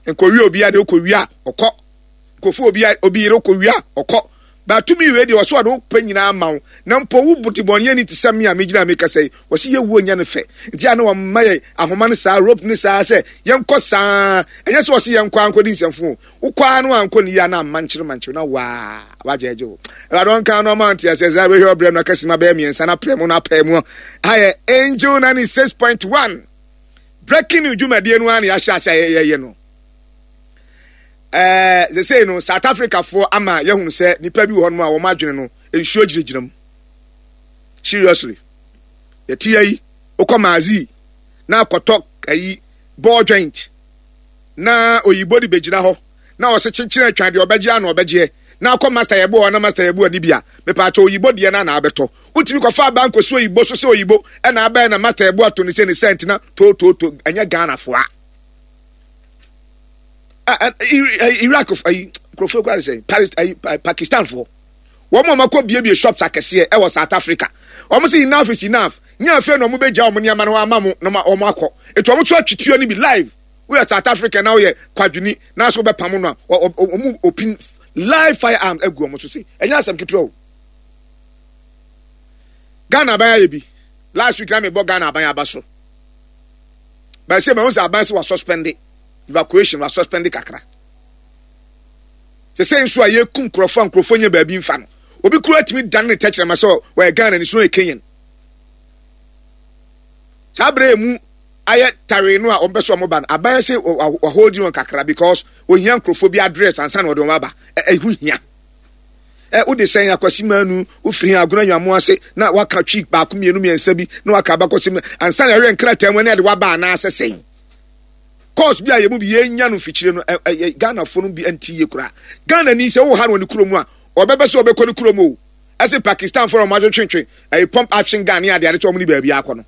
Nkɔwi obi ade okɔwia ɔkɔ. Nkɔfo obi yere okɔwia ɔkɔ. Ba tumi we de wɔso ade opɛ nyina amaw. Na mpo wu butibɔnye ni tisam me a megyina me kasai. Wɔsi ye wu nya ne fɛ. Nti ana wɔn maye ahoma ne saa rope ne saa sɛ yɛnkɔ saa. Ɛnyɛ sɛ wɔsi yɛnkɔ ankɔ di nsɛmfo. Wokɔ no ankɔ ne ya na mankyere na waa wajejo. I don't count no month yes as I we hear brem na kasima be miensa na prem na pɛ mu. Aye Angel 96.1. Breaking news dwumadie no an ya hya ye no. They say no South Africa for ama yehunu se nipa bi wo no a wo madwene no ensuo giregiram. Seriously. Ye tie yi okomazi na akotok ayi ball joint na oyibo di begina ho na wo se kyekyere atwade obegye ana obegye na akọ master yebo na master yebo ani bia me pa cha oyibo de na abeto utimi ko fa banko so oyibo so se oyibo e na aba na master yebo ato ni se ni cent na to anya Ghana fo a Iraq of Paris Pakistan for one more mako bie shops akese e was South Africa omo say enough is enough nya fe no mo beja omo niam no ama mo no ma omo akọ eto omo to atwituo ni bi live we are South Africa now ye kwadwini na so be pam no omo open live firearms egu omo so say enya asem kitro Ghana ban ye bi last week na me bo Ghana ban abaso ba say me won say aban was suspended evacuation was suspended kakra se say nso aye kum krofo nya ba bi mfa no obi kura timi dan ne techere ma so we Ghana ni so e Kenyan sabre mu aye tare no a ombeso mo ban aban say hold you on kakra because ohia krofo bi address ansa na odom aba ehu hia wo de sen akwasi manu wo firi agona nwamo ase na waka twi ba ko mienu miensa bi na waka ba kosim ansa na hwe nkrata mu na de waba na asesen course bia ye mu bi ye nya no fikyire no Ghana fo no bi anti ye kura Ghana ni se wo ha no ne kuromu a obebe se obekọ ne kuromu o ase Pakistan for ma twetwe pump action Ghana ya de ade to mo ni ba bia akọ no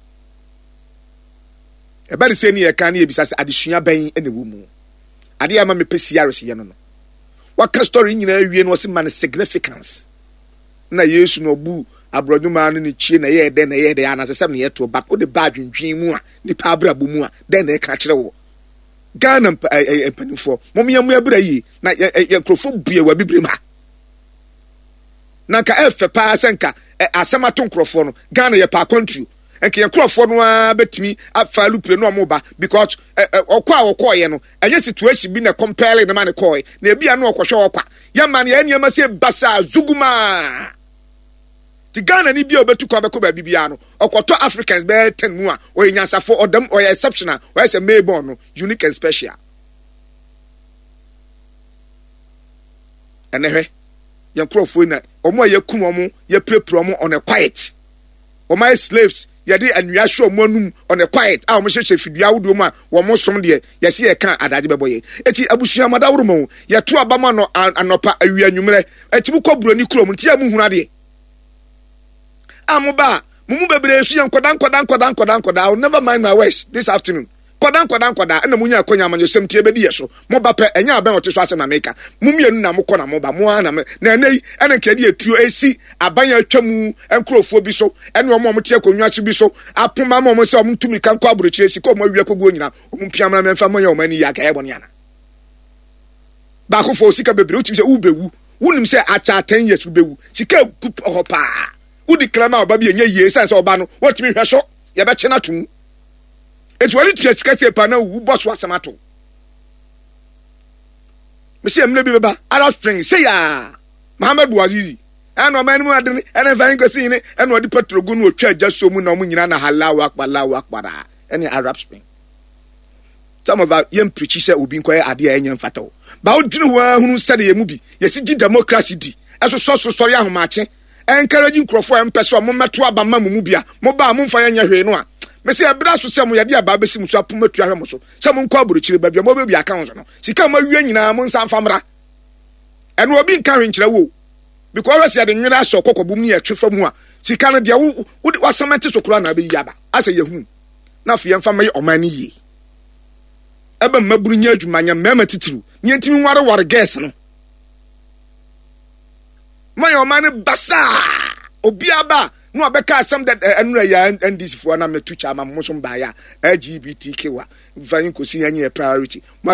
e ba de se ni ye kan ye bisa se adesua ban ene wo mu ade ya ma me pesi yares ye no waka story nyina awie no se man significance na Yesu no bu abroduma no ni chie na ye de anase sem na ye to back o de ba dwendwen mu a ni pa abrabo mu a den na e ka kire wo Ghana panifo momiamu abra yi na ye krofo bue wa bibrem ha na ka efe pa senka asemato krofo no Ghana ye pa country enke ye krofo no a betimi afalu pre no omoba because okwa ye no enye situation bi na compare na man call na ebia no okwhwe okwa ya man ya eniama se basa zuguma ti Ghana ni bia obetu kwa beko ba bibia no okoto Africans be 10 mu a o nyansafo odam o exceptional o say Mayborn no unique and special enehwe yan krofo na omo yakum omo ye prepro omo on a quiet o my slaves ye dey anua hwe omo anum on a quiet a omo hyehyɛ fidua wodo mu a wo mo som de ye se ye kan adaje beboye eti abusua madaworo mo ye to abama no anopa awia nwumre eti bu kɔburo ni krom ntia mu hunu ade amuba mumu bebre su yan kodan I'll never mind my words this afternoon kodan na munya akonya amanyo sem tie bedi yeso mo ba pe enya aban ote so asem na meka mumienu na mokɔ na mo ba mo ana na nei ene kedi etuo esi aban atwamu enkrofo bi so ene omo mo tie konwa so bi so apoma mo se omo tumi kan kɔ aburokyire si kɔ mo awie kɔgo nyina omo piamra memfa mo ya o mani ya ka ebo ne ana ba ko fo sika bebre utimi se ubewu wunim se acha 10 years ubewu sika gup hopa udi klama oba bi enye yie sense oba no watimi hwe so ye be chena tum etu wali tua sika se pa na wu boss wasamato me se emle bi beba Arab Spring say ya Muhammad Bouazizi eno man mu adene eno van go sin eno di petrogu no otwa agya so mu na mu nyina na Allahu akbar ene Arab Spring some of our young preachers say obi nkoye ade a enye mfatawo ba odwene ho ahunu sade ye mu bi yesi democracy di eso so sorry ahomache encouraging crofo empese mo meto abama mu bia mo ba mo mfa nya hwe no a me se ebra so se mo yade aba besi mu so apomatu ahwe mo so se mo nkɔ aburukyire ba bia mo be bia kan so no sika mo awie nyina mo nsa mfamra eno obi nka hwe nkyerɛ wo because we se de nwera so kokɔbu mu ye twefa mu a sika no de wo wasamete so kura na be yaba asa yehu na fie mfa me omani yi eba maburu nya adwuma nya mema titiru nya ntimi ware gas no my omani basa obiaba no abeka asem that anura ya NDC for na metu chama mo so mba ya LGBTQ wa van ko si anya priority